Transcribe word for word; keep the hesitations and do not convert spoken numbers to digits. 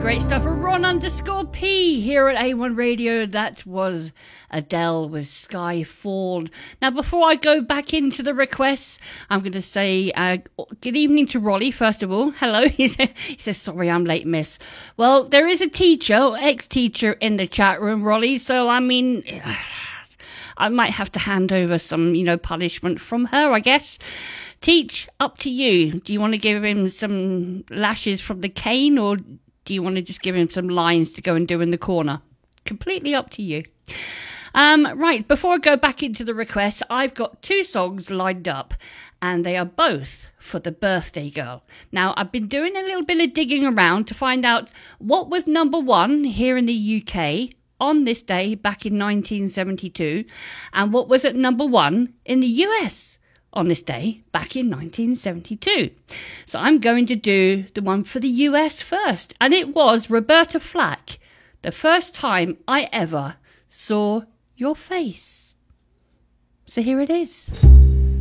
Great stuff from Ron underscore P here at A one Radio. That was Adele with Skyfall. Now, before I go back into the requests, I'm going to say uh, good evening to Rolly, first of all. Hello. He says, sorry, I'm late, miss. Well, there is a teacher, ex-teacher in the chat room, Rolly. So, I mean, I might have to hand over some, you know, punishment from her, I guess. Teach, up to you. Do you want to give him some lashes from the cane, or do you want to just give him some lines to go and do in the corner? Completely up to you. Um, right, before I go back into the requests, I've got two songs lined up, and they are both for the birthday girl. Now, I've been doing a little bit of digging around to find out what was number one here in the U K on this day back in nineteen seventy-two, and what was at number one in the U S on this day back in nineteen seventy-two. So I'm going to do the one for the U S first. And it was Roberta Flack, The First Time I Ever Saw Your Face. So here it is.